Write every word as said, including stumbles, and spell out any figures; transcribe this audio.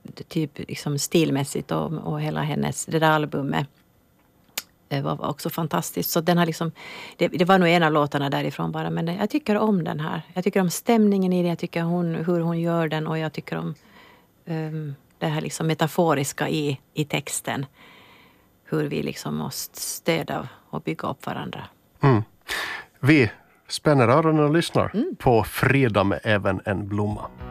typ liksom stilmässigt och, och hela hennes, det där albumet var också fantastiskt. Så den har liksom, det, det var nog en av låtarna därifrån bara, men jag tycker om den här. Jag tycker om stämningen i det, jag tycker hon, hur hon gör den och jag tycker om um, det här liksom metaforiska i, i texten. Hur vi liksom måste stödja och bygga upp varandra. Mm. Vi spänner öronen och lyssnar mm. på Frida med även en blomma.